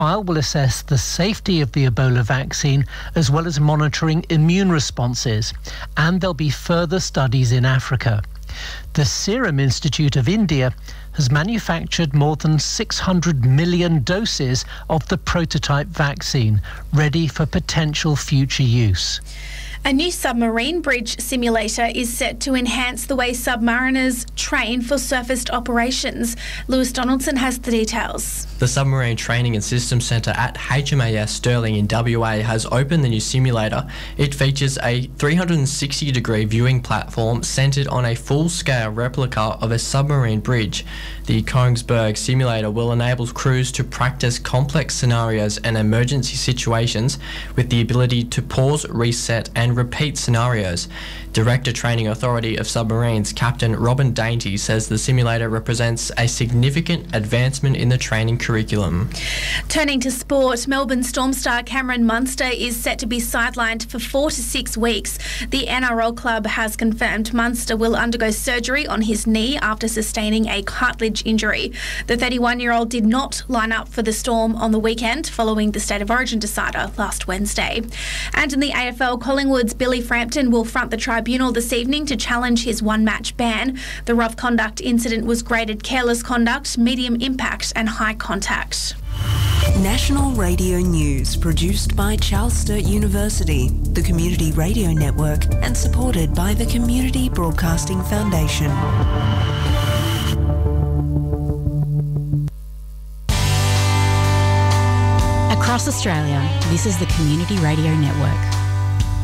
trial will assess the safety of the Ebola vaccine as well as monitoring immune responses, and there'll be further studies in Africa. The Serum Institute of India has manufactured more than 600 million doses of the prototype vaccine, ready for potential future use. A new submarine bridge simulator is set to enhance the way submariners train for surfaced operations. Lewis Donaldson has the details. The Submarine Training and Systems Centre at HMAS Stirling in WA has opened the new simulator. It features a 360-degree viewing platform centred on a full-scale replica of a submarine bridge. The Kongsberg simulator will enable crews to practice complex scenarios and emergency situations with the ability to pause, reset and repeat scenarios. Director Training Authority of Submarines Captain Robin Dainty says the simulator represents a significant advancement in the training curriculum. Turning to sport, Melbourne Storm star Cameron Munster is set to be sidelined for 4 to 6 weeks. The NRL club has confirmed Munster will undergo surgery on his knee after sustaining a cartilage injury. The 31-year-old did not line up for the Storm on the weekend following the State of Origin decider last Wednesday. And in the AFL, Collingwood's Billy Frampton will front the tribunal this evening to challenge his one-match ban. The rough conduct incident was graded careless conduct, medium impact and high contact. National Radio News, produced by Charles Sturt University, the Community Radio Network, and supported by the Community Broadcasting Foundation. Across Australia, this is the Community Radio Network.